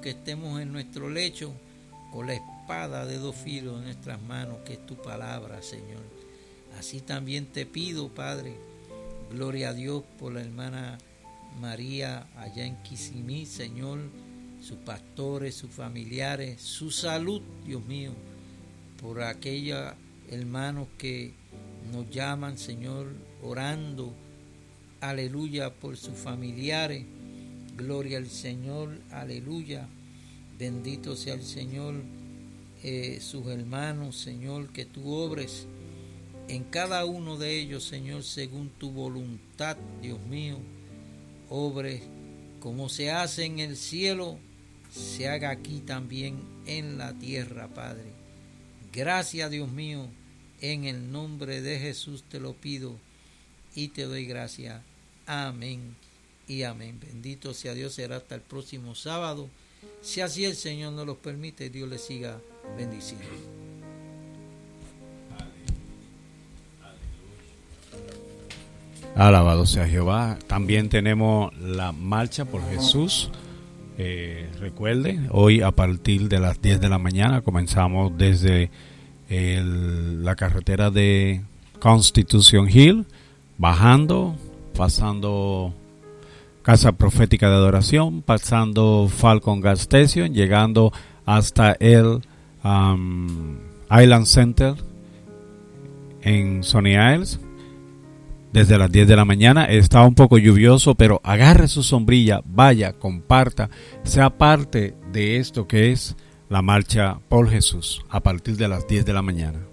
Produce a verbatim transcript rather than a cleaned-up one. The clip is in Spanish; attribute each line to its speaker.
Speaker 1: que estemos en nuestro lecho con la espada de dos filos en nuestras manos, que es tu palabra, Señor. Así también te pido, Padre, gloria a Dios por la hermana María allá en Kissimmee, Señor, sus pastores, sus familiares, su salud, Dios mío, por aquellos hermanos que nos llaman, Señor, orando, aleluya, por sus familiares, gloria al Señor, aleluya, bendito sea el Señor, eh, sus hermanos, Señor, que tú obres en cada uno de ellos, Señor, según tu voluntad, Dios mío, obres como se hace en el cielo, se haga aquí también en la tierra, Padre. Gracias, Dios mío, en el nombre de Jesús te lo pido y te doy gracias. Amén y amén. Bendito sea Dios, será hasta el próximo sábado. Si así el Señor nos lo permite, Dios le siga bendiciendo.
Speaker 2: Alabado sea Jehová. También tenemos la marcha por Jesús. Eh, recuerde, hoy a partir de las diez de la mañana comenzamos desde el, la carretera de Constitution Hill, bajando, pasando Casa Profética de Adoración, pasando Falcon Gas Station, llegando hasta el um, Island Center en Sunny Isles. Desde las diez de la mañana. Está un poco lluvioso, pero agarre su sombrilla, vaya, comparta, sea parte de esto que es la marcha por Jesús a partir de las diez de la mañana.